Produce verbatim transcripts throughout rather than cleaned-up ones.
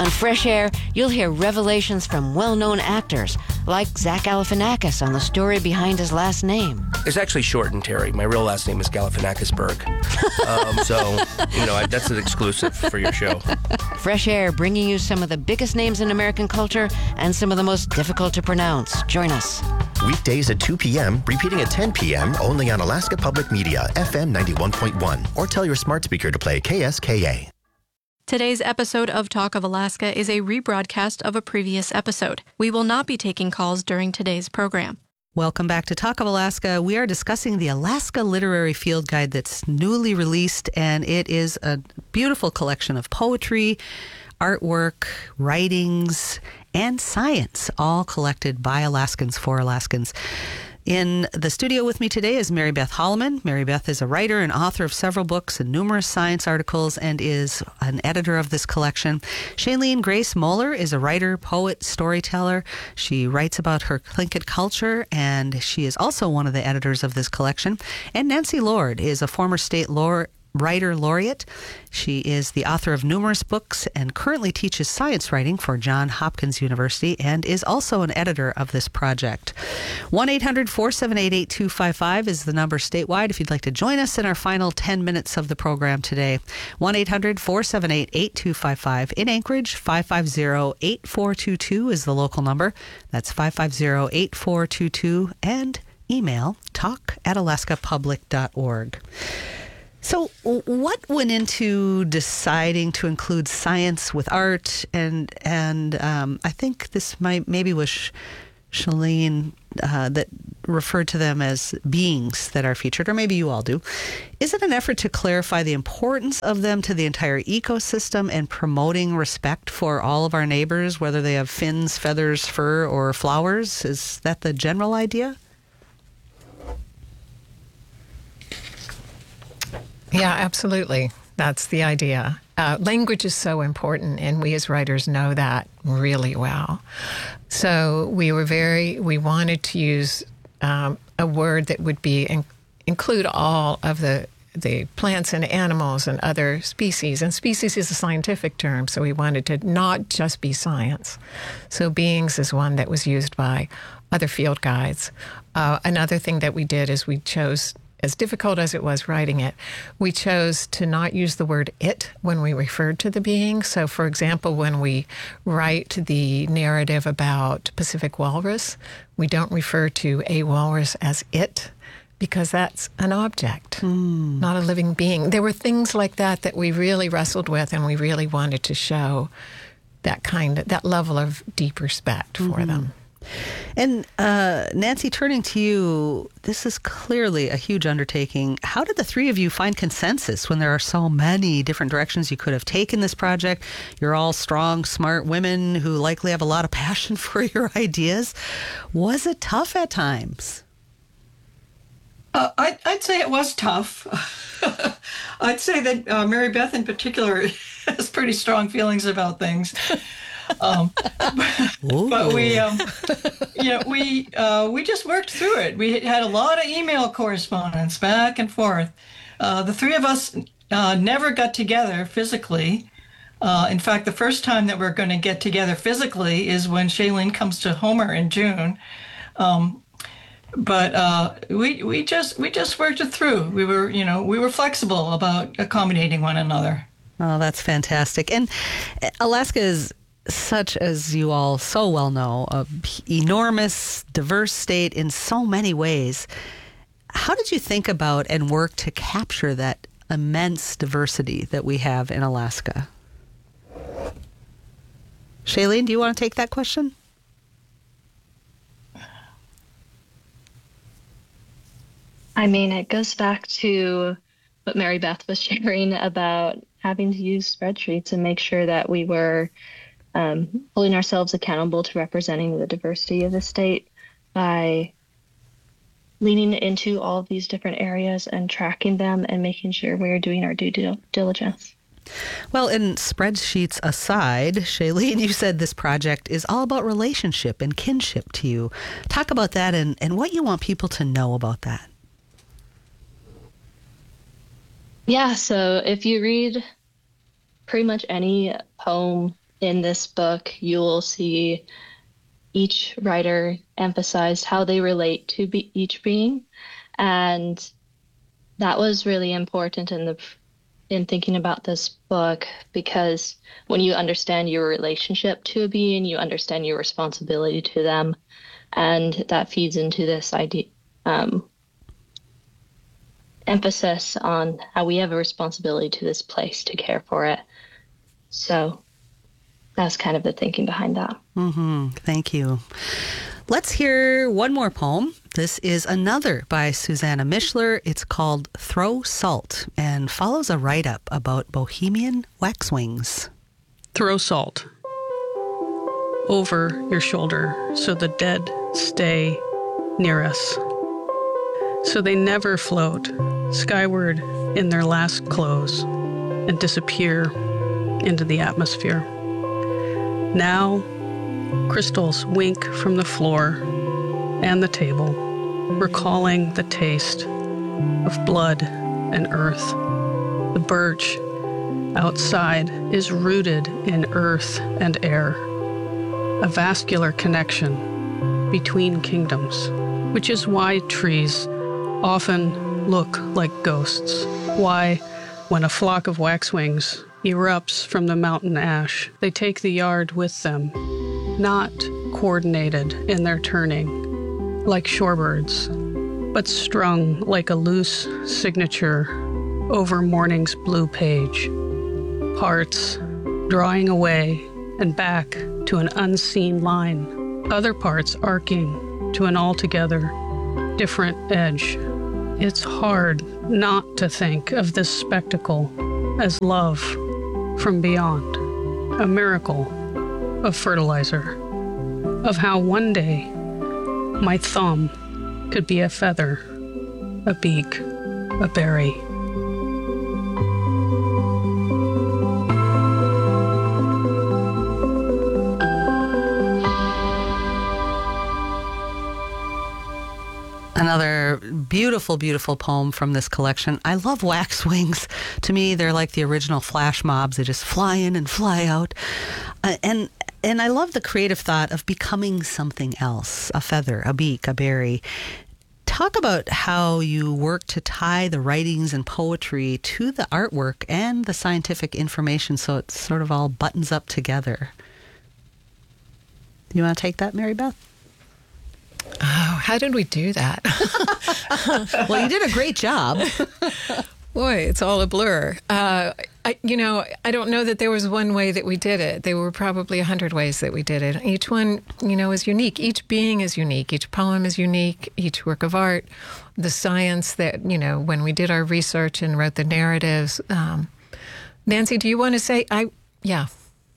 On Fresh Air, you'll hear revelations from well-known actors, like Zach Galifianakis on the story behind his last name. It's actually shortened, Terry. My real last name is Galifianakisberg. um, so, you know, I, that's an exclusive for your show. Fresh Air, bringing you some of the biggest names in American culture and some of the most difficult to pronounce. Join us. Weekdays at two p.m., repeating at ten p.m., only on Alaska Public Media, F M ninety-one point one. Or tell your smart speaker to play K S K A. Today's episode of Talk of Alaska is a rebroadcast of a previous episode. We will not be taking calls during today's program. Welcome back to Talk of Alaska. We are discussing the Alaska Literary Field Guide that's newly released, and it is a beautiful collection of poetry, artwork, writings, and science, all collected by Alaskans for Alaskans. In the studio with me today is Mary Beth Holloman. Mary Beth is a writer and author of several books and numerous science articles and is an editor of this collection. Shailene Grace Moeller is a writer, poet, storyteller. She writes about her Tlingit culture, and she is also one of the editors of this collection. And Nancy Lord is a former state lore writer laureate. She is the author of numerous books and currently teaches science writing for Johns Hopkins University and is also an editor of this project. one eight hundred four seven eight eight two five five is the number statewide if you'd like to join us in our final ten minutes of the program today. one eight hundred four seven eight eight two five five. In Anchorage, five five zero eight four two two is the local number. That's five five zero eight four two two, and email talk at alaska public dot org. So what went into deciding to include science with art? And and um, I think this might maybe was Shailene uh, that referred to them as beings that are featured, or maybe you all do. Is it an effort to clarify the importance of them to the entire ecosystem and promoting respect for all of our neighbors, whether they have fins, feathers, fur, or flowers? Is that the general idea? Yeah, absolutely. That's the idea. Uh, language is so important, and we as writers know that really well. So we were very, we wanted to use um, a word that would be in, include all of the the plants and animals and other species. And species is a scientific term, so we wanted to not just be science. So beings is one that was used by other field guides. Uh, another thing that we did is we chose, as difficult as it was writing it, we chose to not use the word it when we referred to the being. So, for example, when we write the narrative about Pacific walrus, we don't refer to a walrus as it, because that's an object, mm. not a living being. There were things like that that we really wrestled with, and we really wanted to show that kind of, that level of deep respect for mm-hmm. them. And uh, Nancy, turning to you, this is clearly a huge undertaking. How did the three of you find consensus when there are so many different directions you could have taken this project? You're all strong, smart women who likely have a lot of passion for your ideas. Was it tough at times? Uh, I'd, I'd say it was tough. I'd say that uh, Mary Beth in particular has pretty strong feelings about things. Um, but, but we, um, you know, we uh, we just worked through it. We had a lot of email correspondence back and forth. Uh, the three of us uh, never got together physically. Uh, in fact, the first time that we're going to get together physically is when Shailene comes to Homer in June. Um, but uh, we we just we just worked it through. We were you know we were flexible about accommodating one another. Oh, that's fantastic. And Alaska is, such as you all so well know, an enormous, diverse state in so many ways. How did you think about and work to capture that immense diversity that we have in Alaska? Shailene, do you want to take that question? I mean, it goes back to what Mary Beth was sharing about having to use spreadsheets and make sure that we were um, holding ourselves accountable to representing the diversity of the state by leaning into all of these different areas and tracking them and making sure we're doing our due dil- diligence. Well, and spreadsheets aside, Shailene, you said this project is all about relationship and kinship to you. Talk about that and, and what you want people to know about that. Yeah, so if you read pretty much any poem in this book, you will see each writer emphasized how they relate to be- each being. And that was really important in the in thinking about this book, because when you understand your relationship to a being, you understand your responsibility to them. And that feeds into this idea, um, emphasis on how we have a responsibility to this place to care for it. So that's kind of the thinking behind that. Mm-hmm. Thank you. Let's hear one more poem. This is another by Susanna Mishler. It's called Throw Salt and follows a write-up about Bohemian waxwings. Throw salt over your shoulder so the dead stay near us, so they never float skyward in their last clothes and disappear into the atmosphere. Now, crystals wink from the floor and the table, recalling the taste of blood and earth. The birch outside is rooted in earth and air, a vascular connection between kingdoms, which is why trees often look like ghosts. Why, when a flock of waxwings erupts from the mountain ash, they take the yard with them, not coordinated in their turning, like shorebirds, but strung like a loose signature over morning's blue page. Parts drawing away and back to an unseen line, other parts arcing to an altogether different edge. It's hard not to think of this spectacle as love from beyond, a miracle of fertilizer, of how one day my thumb could be a feather, a beak, a berry. Another beautiful, beautiful poem from this collection. I love waxwings. To me, they're like the original flash mobs. They just fly in and fly out. Uh, and and I love the creative thought of becoming something else, a feather, a beak, a berry. Talk about how you work to tie the writings and poetry to the artwork and the scientific information so it sort of all buttons up together. You want to take that, Mary Beth? Oh, how did we do that? Well, you did a great job. Boy, it's all a blur. Uh, I, you know, I don't know that there was one way that we did it. There were probably a hundred ways that we did it. Each one, you know, is unique. Each being is unique. Each poem is unique. Each work of art, the science that, you know, when we did our research and wrote the narratives. Um, Nancy, do you want to say? I yeah.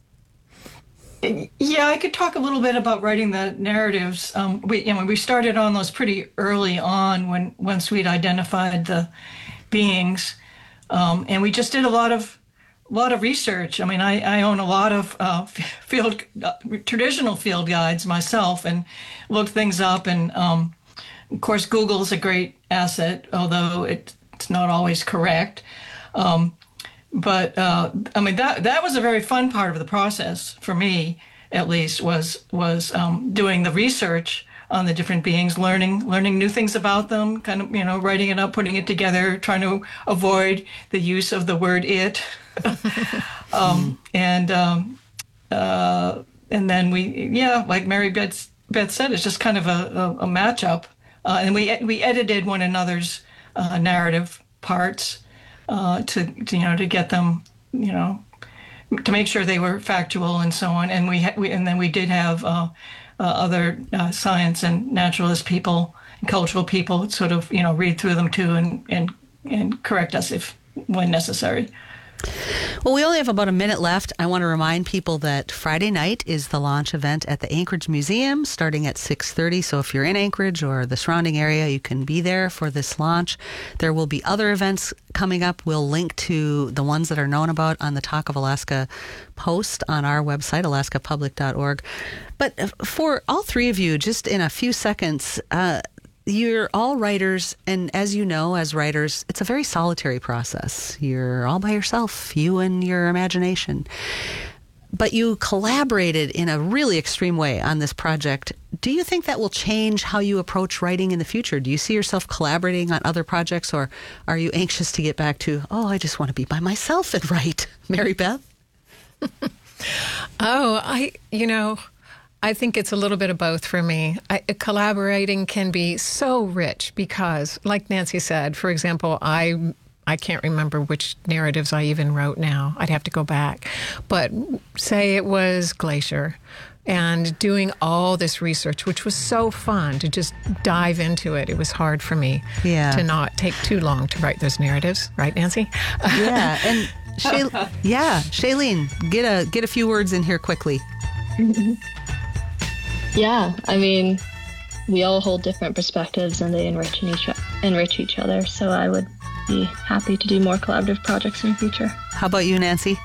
Yeah, I could talk a little bit about writing the narratives. Um, we, you know, we started on those pretty early on when once we'd identified the beings, um, and we just did a lot of lot of research. I mean, I, I own a lot of uh, field uh, traditional field guides myself, and looked things up. And um, of course, Google is a great asset, although it, it's not always correct. Um, But uh, I mean that that was a very fun part of the process for me, at least, was was um, doing the research on the different beings, learning learning new things about them, kind of you know writing it up, putting it together, trying to avoid the use of the word it, um, and um, uh, and then we yeah, like Mary Beth, Beth said, it's just kind of a, a, a matchup, uh, and we we edited one another's uh, narrative parts. Uh, to, to you know to get them you know to make sure they were factual and so on, and we, ha- we and then we did have uh, uh, other uh, science and naturalist people and cultural people sort of you know read through them too and and and correct us if when necessary. Well, we only have about a minute left. I want to remind people that Friday night is the launch event at the Anchorage Museum starting at six thirty. So if you're in Anchorage or the surrounding area, you can be there for this launch. There will be other events coming up. We'll link to the ones that are known about on the Talk of Alaska post on our website, alaska public dot org. But for all three of you, just in a few seconds, uh, you're all writers, and as you know, as writers, it's a very solitary process. You're all by yourself, you and your imagination. but you collaborated in a really extreme way on this project. Do you think that will change how you approach writing in the future? Do you see yourself collaborating on other projects, or are you anxious to get back to, oh, I just want to be by myself and write? Mary Beth? oh, I, you know, I think it's a little bit of both for me. I, collaborating can be so rich because, like Nancy said, for example, I I can't remember which narratives I even wrote now. I'd have to go back. But say it was Glacier, and doing all this research, which was so fun to just dive into it. It was hard for me yeah. to not take too long to write those narratives. Right, Nancy? Yeah. And Shay- yeah, Shailene, get a, get a few words in here quickly. Yeah, I mean, we all hold different perspectives and they enrich each, enrich each other. So I would be happy to do more collaborative projects in the future. How about you, Nancy?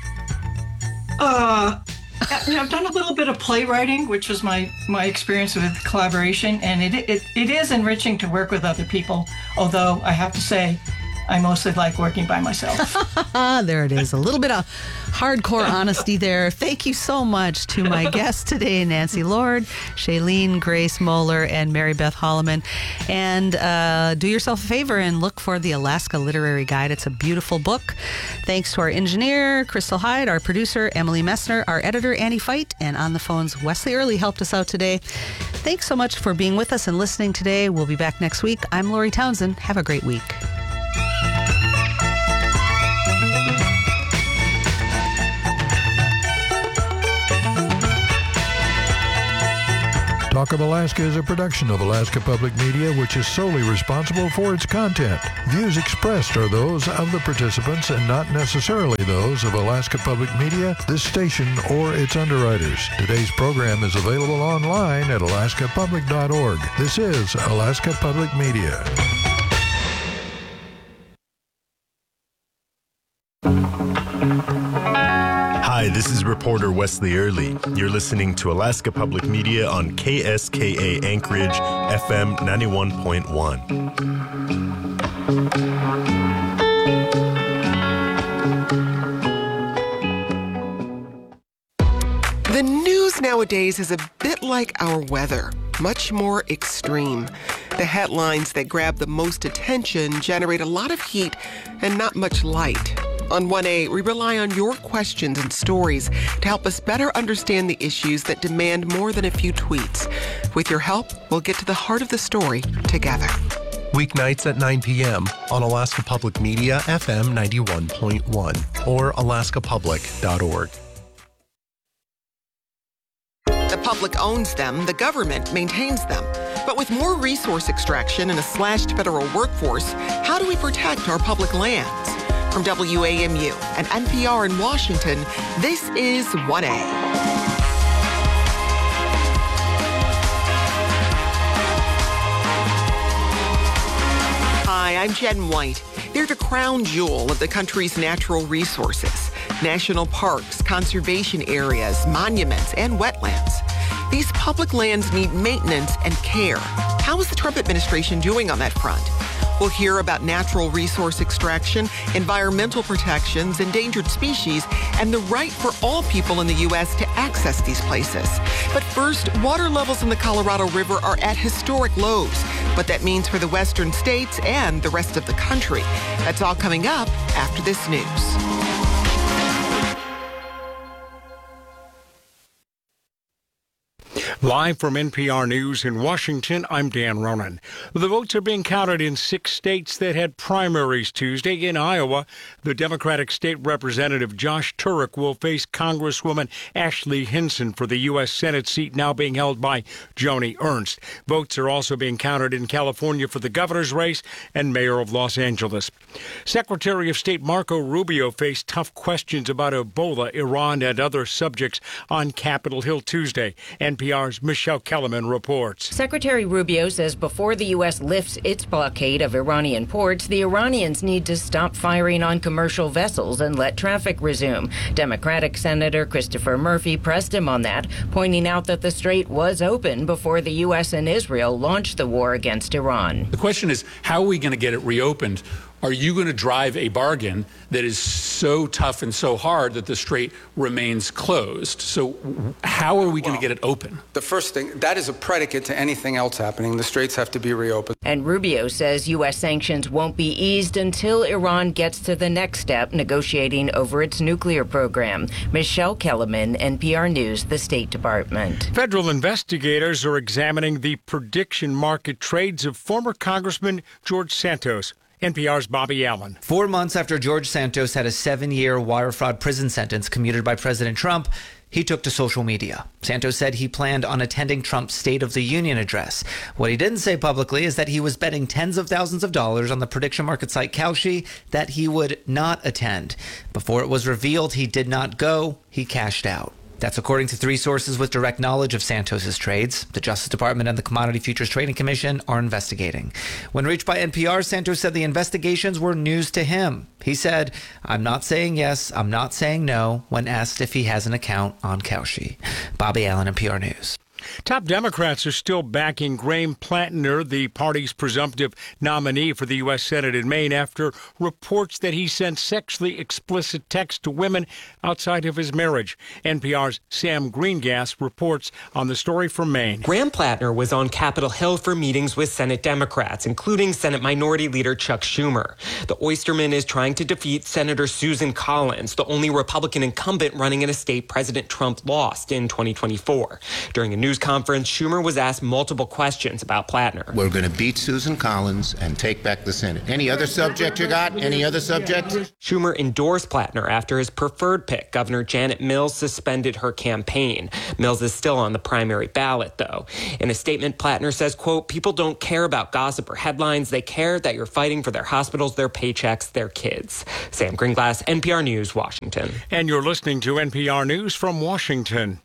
Uh, I've done a little bit of playwriting, which was my, my experience with collaboration, and it, it it is enriching to work with other people, although I have to say, I mostly like working by myself. There it is. A little bit of hardcore honesty there. Thank you so much to my guests today, Nancy Lord, Shailene Grace Moeller, and Mary Beth Holloman. And uh, do yourself a favor and look for the Alaska Literary Guide. It's a beautiful book. Thanks to our engineer, Crystal Hyde, our producer, Emily Messner, our editor, Annie Fight, and on the phones, Wesley Early helped us out today. Thanks so much for being with us and listening today. We'll be back next week. I'm Lori Townsend. Have a great week. Talk of Alaska is a production of Alaska Public Media, which is solely responsible for its content. Views expressed are those of the participants and not necessarily those of Alaska Public Media, this station, or its underwriters. Today's program is available online at alaska public dot org. This is Alaska Public Media. Hi, this is reporter Wesley Early. You're listening to Alaska Public Media on K S K A Anchorage, F M ninety-one point one. The news nowadays is a bit like our weather, much more extreme. The headlines that grab the most attention generate a lot of heat and not much light. On one A, we rely on your questions and stories to help us better understand the issues that demand more than a few tweets. With your help, we'll get to the heart of the story together. Weeknights at nine p.m. on Alaska Public Media, F M ninety-one point one, or alaska public dot org. The public owns them, the government maintains them. But with more resource extraction and a slashed federal workforce, how do we protect our public lands? From W A M U and N P R in Washington, this is one A. Hi, I'm Jen White. They're the crown jewel of the country's natural resources: national parks, conservation areas, monuments, and wetlands. These public lands need maintenance and care. How is the Trump administration doing on that front? We'll hear about natural resource extraction, environmental protections, endangered species, and the right for all people in the U S to access these places. But first, water levels in the Colorado River are at historic lows. What that means for the western states and the rest of the country. That's all coming up after this news. Live from N P R News in Washington, I'm Dan Ronan. The votes are being counted in six states that had primaries Tuesday. In Iowa, the Democratic State Representative Josh Turek will face Congresswoman Ashley Hinson for the U S Senate seat now being held by Joni Ernst. Votes are also being counted in California for the governor's race and mayor of Los Angeles. Secretary of State Marco Rubio faced tough questions about Ebola, Iran, and other subjects on Capitol Hill Tuesday. N P R's Michelle Kellerman reports. Secretary Rubio says before the U S lifts its blockade of Iranian ports, the Iranians need to stop firing on commercial vessels and let traffic resume. Democratic Senator Christopher Murphy pressed him on that, pointing out that the strait was open before the U S and Israel launched the war against Iran. The question is, how are we going to get it reopened are you going to drive a bargain that is so tough and so hard that the strait remains closed? So how are we going to get it open? The first thing, that is a predicate to anything else happening. The straits have to be reopened. And Rubio says U S sanctions won't be eased until Iran gets to the next step, negotiating over its nuclear program. Michelle Kellerman, N P R News, the State Department. Federal investigators are examining the prediction market trades of former Congressman George Santos. N P R's Bobby Allen. Four months after George Santos had a seven-year wire fraud prison sentence commuted by President Trump, he took to social media. Santos said he planned on attending Trump's State of the Union address. What he didn't say publicly is that he was betting tens of thousands of dollars on the prediction market site Kalshi that he would not attend. Before it was revealed he did not go, he cashed out. That's according to three sources with direct knowledge of Santos's trades. The Justice Department and the Commodity Futures Trading Commission are investigating. When reached by N P R, Santos said the investigations were news to him. He said, "I'm not saying yes, I'm not saying no," when asked if he has an account on Kalshi. Bobby Allen, N P R News. Top Democrats are still backing Graham Plattner, the party's presumptive nominee for the U S Senate in Maine, after reports that he sent sexually explicit texts to women outside of his marriage. N P R's Sam Greengas reports on the story from Maine. Graham Plattner was on Capitol Hill for meetings with Senate Democrats, including Senate Minority Leader Chuck Schumer. The Oysterman is trying to defeat Senator Susan Collins, the only Republican incumbent running in a state President Trump lost in twenty twenty-four. During a news conference, Schumer was asked multiple questions about Plattner. We're going to beat Susan Collins and take back the Senate. Any other subject you got? Any other subject? Schumer endorsed Plattner after his preferred pick, Governor Janet Mills, suspended her campaign. Mills is still on the primary ballot, though. In a statement, Plattner says, quote, "People don't care about gossip or headlines. They care that you're fighting for their hospitals, their paychecks, their kids." Sam Greenglass, N P R News, Washington. And you're listening to N P R News from Washington.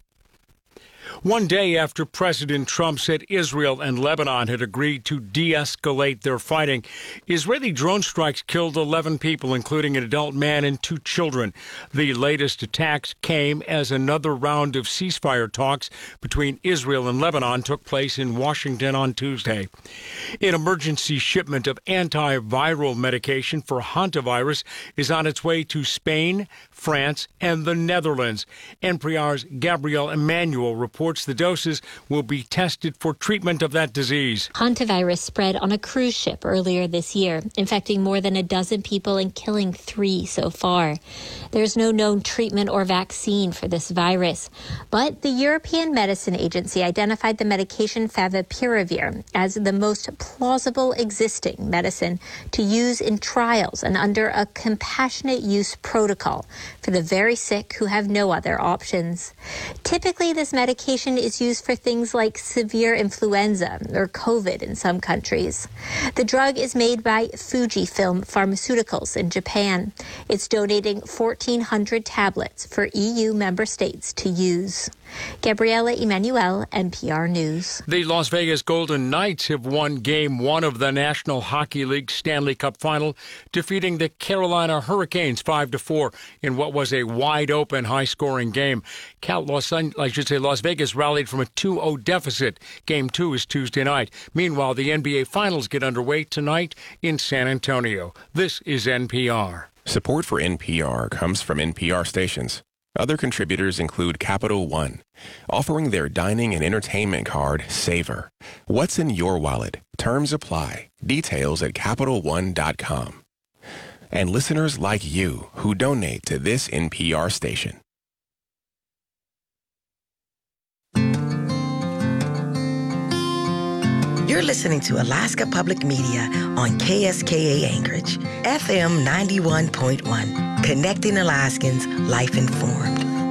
One day after President Trump said Israel and Lebanon had agreed to de-escalate their fighting, Israeli drone strikes killed eleven people, including an adult man and two children. The latest attacks came as another round of ceasefire talks between Israel and Lebanon took place in Washington on Tuesday. An emergency shipment of antiviral medication for hantavirus is on its way to Spain, France, and the Netherlands. N P R's Gabrielle Emanuel reports the doses will be tested for treatment of that disease. Hantavirus spread on a cruise ship earlier this year, infecting more than a dozen people and killing three so far. There's no known treatment or vaccine for this virus, but the European Medicine Agency identified the medication favipiravir as the most plausible existing medicine to use in trials and under a compassionate use protocol for the very sick who have no other options. Typically, this medication is used for things like severe influenza or COVID in some countries. The drug is made by Fujifilm Pharmaceuticals in Japan. It's donating fourteen hundred tablets for E U member states to use. Gabriella Emanuel, N P R News. The Las Vegas Golden Knights have won Game one of the National Hockey League Stanley Cup Final, defeating the Carolina Hurricanes five to four in what was a wide-open, high-scoring game. Cal Los, I should say Las Vegas rallied from a two oh deficit. Game two is Tuesday night. Meanwhile, the N B A Finals get underway tonight in San Antonio. This is N P R. Support for N P R comes from N P R stations. Other contributors include Capital One, offering their dining and entertainment card, Savor. What's in your wallet? Terms apply. Details at Capital One dot com. And listeners like you who donate to this N P R station. You're listening to Alaska Public Media on K S K A Anchorage, F M ninety-one point one, connecting Alaskans, life informed.